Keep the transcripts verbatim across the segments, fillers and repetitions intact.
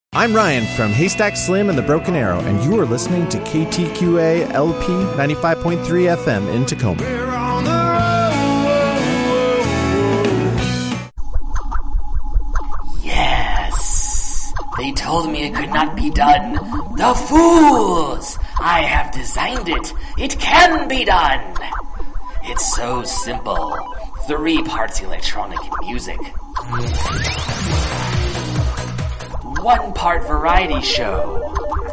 I'm Ryan from Haystack Slim and the Broken Arrow, and you are listening to K T Q A L P ninety-five point three F M in Tacoma. Yes! They told me it could not be done. The fools! I have designed it. It can be done. It's so simple. Three parts electronic music. One part variety show.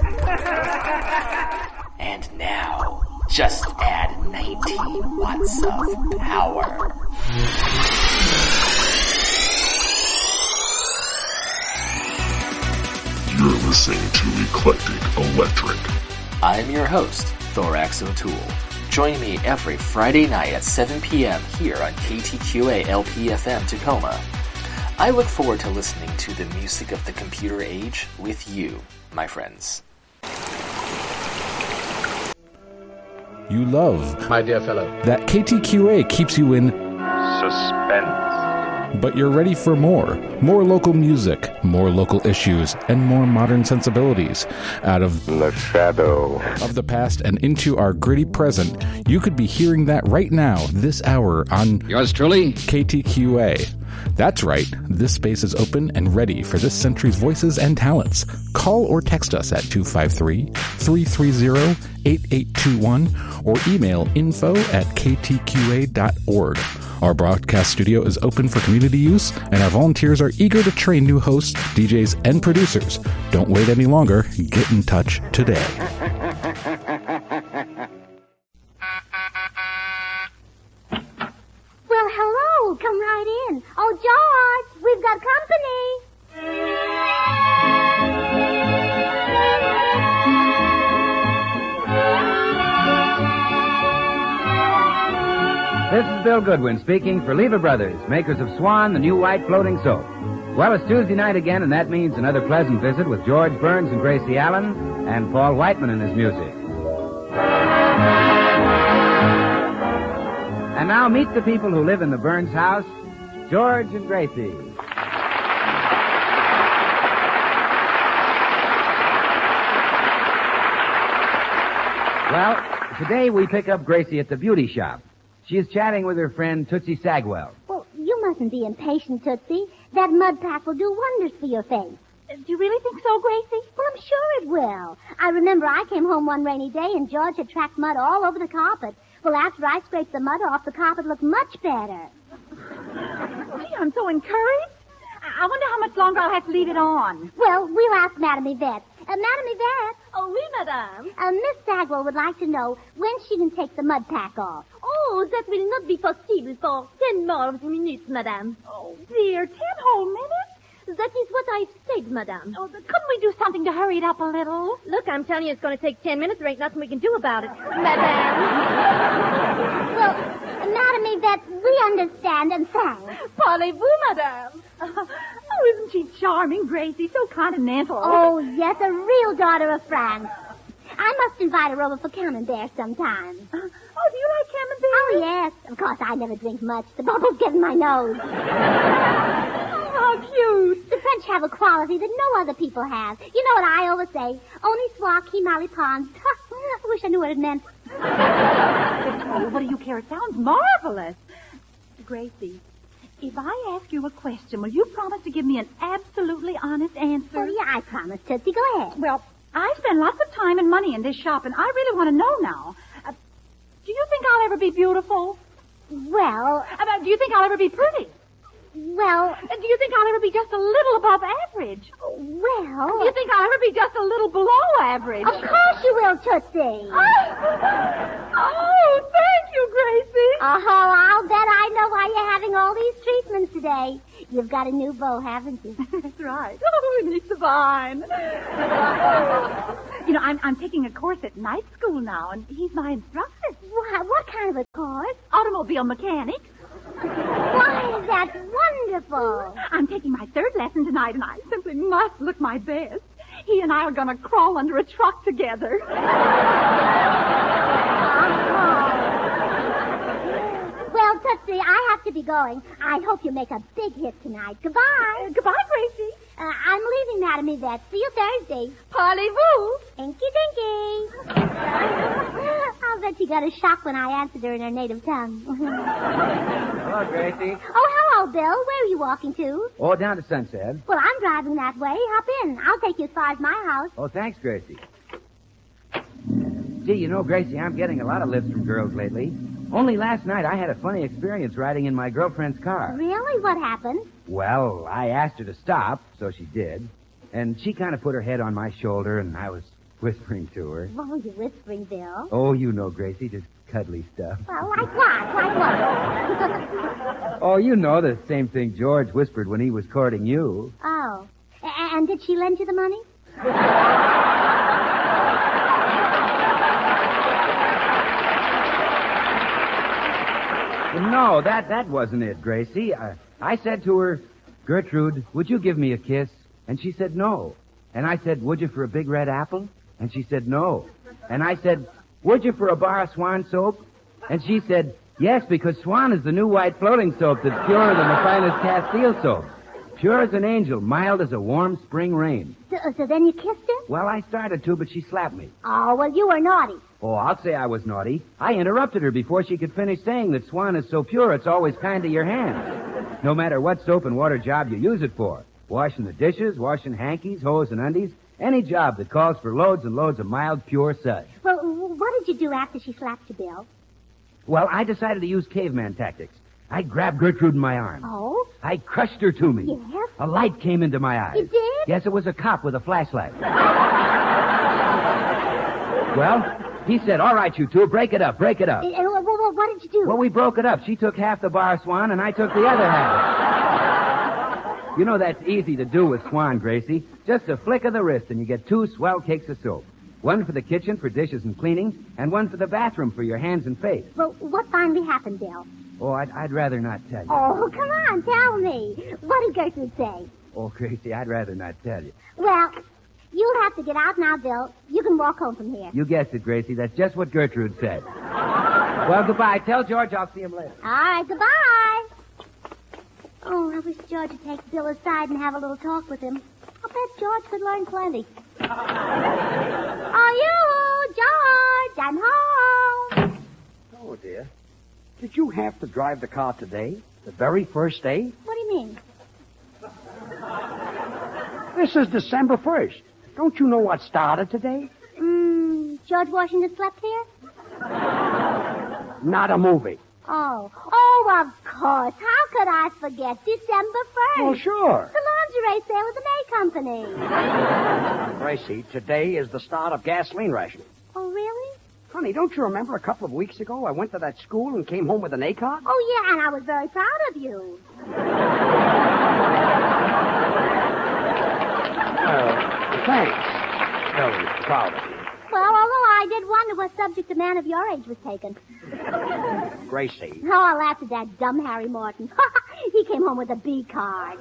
And now, just add nineteen watts of power. You're listening to Eclectic Electric. I'm your host, Thorax O'Toole. Join me every Friday night at seven p.m. here on K T Q A L P F M Tacoma. I look forward to listening to the music of the computer age with you, my friends. You love, my dear fellow, that K T Q A keeps you in suspense. But you're ready for more. More local music, more local issues, and more modern sensibilities. Out of the shadow of the past and into our gritty present, you could be hearing that right now, this hour on yours truly, K T Q A. That's right, this space is open and ready for this century's voices and talents. Call or text us at two five three, three three zero, eight eight two one or email info at k t q a dot org. Our broadcast studio is open for community use, and our volunteers are eager to train new hosts, D Js, and producers. Don't wait any longer. Get in touch today. Well, hello. Come right in. Oh, George, we've got company. This is Bill Goodwin speaking for Lever Brothers, makers of Swan, the new white floating soap. Well, it's Tuesday night again, and that means another pleasant visit with George Burns and Gracie Allen and Paul Whiteman and his music. And now meet the people who live in the Burns house, George and Gracie. Well, today we pick up Gracie at the beauty shop. She is chatting with her friend Tootsie Sagwell. Well, you mustn't be impatient, Tootsie. That mud pack will do wonders for your face. Uh, do you really think so, Gracie? Well, I'm sure it will. I remember I came home one rainy day and George had tracked mud all over the carpet. Well, after I scraped the mud off, the carpet looked much better. Gee, I'm so encouraged. I wonder how much longer I'll have to leave it on. Well, we'll ask Madame Yvette. Uh, Madame Yvette? Oh, oui, madame. Uh, Miss Sagwell would like to know when she can take the mud pack off. Oh, that will not be possible for ten more minutes, madame. Oh, dear, ten whole minutes? That is what I said, madame. Oh, but couldn't we do something to hurry it up a little? Look, I'm telling you it's going to take ten minutes. There ain't nothing we can do about it, madame. Well, uh, Madame Yvette, we understand and thanks. Parlez-vous, madame? Oh, isn't she charming, Gracie? So continental. Oh, yes, a real daughter of France. I must invite her over for camembert sometime. Uh, oh, do you like camembert? Oh, yes. Of course, I never drink much. The bubbles get in my nose. Oh, how cute. The French have a quality that no other people have. You know what I always say? Only soir qui malipons. I wish I knew what it meant. Oh, what do you care? It sounds marvelous. Gracie, if I ask you a question, will you promise to give me an absolutely honest answer? Oh, yeah, I promise, Tootsie. Go ahead. Well, I spend lots of time and money in this shop, and I really want to know now. Uh, do you think I'll ever be beautiful? Well... Uh, do you think I'll ever be pretty? Well... Uh, do you think I'll ever be just a little above average? Well... Do you think I'll ever be just a little below average? Of course you will, Tootsie. Oh, thank you, Gracie. Oh, I'll bet I know why you're having all these treatments today. You've got a new beau, haven't you? That's right. Oh, and he's divine. You know, I'm, I'm taking a course at night school now, and he's my instructor. What, what kind of a course? Automobile mechanic. Why, that's wonderful. I'm taking my third lesson tonight, and I simply must look my best. He and I are going to crawl under a truck together. Well, Tootsie, I have to be going. I hope you make a big hit tonight. Goodbye. Uh, goodbye, Gracie. Uh, I'm leaving Academy vet. See you Thursday. Parlez-vous. Inky dinky. I'll bet she got a shock when I answered her in her native tongue. Hello, Gracie. Oh, hello, Bill. Where are you walking to? Oh, down to Sunset. Well, I'm driving that way. Hop in. I'll take you as far as my house. Oh, thanks, Gracie. Gee, you know, Gracie, I'm getting a lot of lifts from girls lately. Only last night I had a funny experience riding in my girlfriend's car. Really? What happened? Well, I asked her to stop, so she did. And she kind of put her head on my shoulder, and I was whispering to her. What were you whispering, Bill? Oh, you know, Gracie, just cuddly stuff. Well, like what? Like what? Oh, you know the same thing George whispered when he was courting you. Oh. A- and did she lend you the money? No, that, that wasn't it, Gracie. I, I said to her, Gertrude, would you give me a kiss? And she said no. And I said, would you for a big red apple? And she said no. And I said, would you for a bar of Swan soap? And she said, yes, because Swan is the new white floating soap that's purer than the finest Castile soap. Pure as an angel, mild as a warm spring rain. So, so then you kissed her? Well, I started to, but she slapped me. Oh, well, you were naughty. Oh, I'll say I was naughty. I interrupted her before she could finish saying that Swan is so pure it's always kind to your hands. No matter what soap and water job you use it for. Washing the dishes, washing hankies, hose, and undies. Any job that calls for loads and loads of mild, pure suds. Well, what did you do after she slapped you, Bill? Well, I decided to use caveman tactics. I grabbed Gertrude in my arms. Oh? I crushed her to me. Yes? A light came into my eyes. You did? Yes, it was a cop with a flashlight. Well, he said, all right, you two, break it up, break it up. Uh, uh, what, what did you do? Well, we broke it up. She took half the bar, Swan, and I took the other half. You know that's easy to do with Swan, Gracie. Just a flick of the wrist, and you get two swell cakes of soap. One for the kitchen for dishes and cleaning, and one for the bathroom for your hands and face. Well, what finally happened, Bill? Oh, I'd, I'd rather not tell you. Oh, come on, tell me. What did Gertrude say? Oh, Gracie, I'd rather not tell you. Well, you'll have to get out now, Bill. You can walk home from here. You guessed it, Gracie. That's just what Gertrude said. Well, goodbye. Tell George I'll see him later. All right, goodbye. Oh, I wish George would take Bill aside and have a little talk with him. I bet George could learn plenty. Oh, you, George, I'm home. Oh, dear. Did you have to drive the car today? The very first day? What do you mean? This is December first. Don't you know what started today? Mm, George Washington slept here? Not a movie. Oh. Oh, of course. How could I forget December first? Oh, sure. The lingerie sale of the May Company. Gracie, today is the start of gasoline rationing. Oh, really? Honey, don't you remember a couple of weeks ago I went to that school and came home with an A card? Oh, yeah, and I was very proud of you. Uh, thanks. Very proud of you. Well, although I did wonder what subject a man of your age was taking. Gracie. Oh, I laughed at that dumb Harry Morton. He came home with a B card.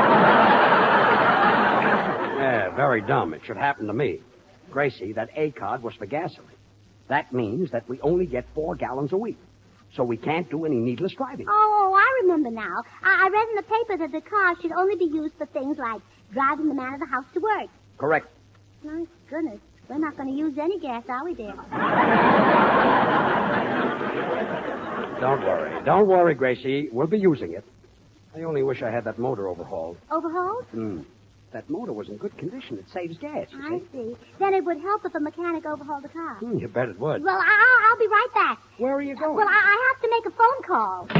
Yeah, very dumb. It should happen to me. Gracie, that A card was for gasoline. That means that we only get four gallons a week. So we can't do any needless driving. Oh, I remember now. I, I read in the paper that the car should only be used for things like driving the man of the house to work. Correct. My goodness. We're not going to use any gas, are we, dear? Don't worry. Don't worry, Gracie. We'll be using it. I only wish I had that motor overhauled. Overhauled? Hmm. That motor was in good condition. It saves gas, you I see. see. Then it would help if a mechanic overhauled the car. Hmm, you bet it would. Well, I, I'll be right back. Where are you going? Well, I, I have to make a phone call.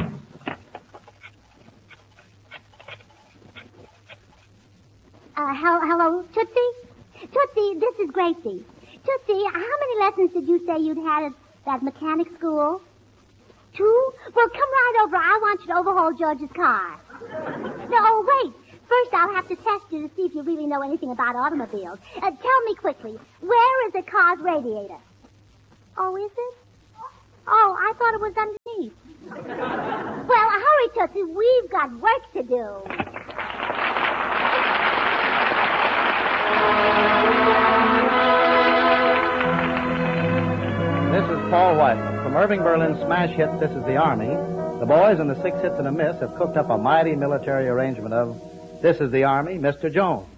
Uh, hel- hello, Tootsie? Tootsie, this is Gracie. Tootsie, how many lessons did you say you'd had at that mechanic school? Two? Well, come right over. I want you to overhaul George's car. No, wait. First, I'll have to test you to see if you really know anything about automobiles. Uh, tell me quickly, where is a car's radiator? Oh, is it? Oh, I thought it was underneath. Well, hurry, Tootsie. We've got work to do. This is Paul Whiteman. From Irving Berlin's smash hit, This is the Army, the boys in the Six Hits and a Miss have cooked up a mighty military arrangement of This is the Army, Mister Jones.